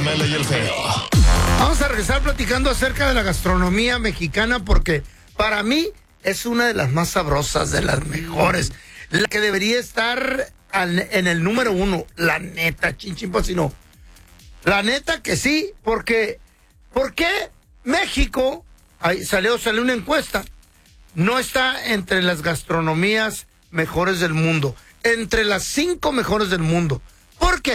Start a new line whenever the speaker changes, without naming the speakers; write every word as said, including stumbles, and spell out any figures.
Mela y el Feo.
Vamos a regresar platicando acerca de la gastronomía mexicana porque para mí es una de las más sabrosas, de las mejores. La que debería estar al, en el número uno, la neta, chinchín, pues si no. La neta que sí, porque ¿por qué México, ahí salió, salió una encuesta, no está entre las gastronomías mejores del mundo, entre las cinco mejores del mundo? ¿Por qué?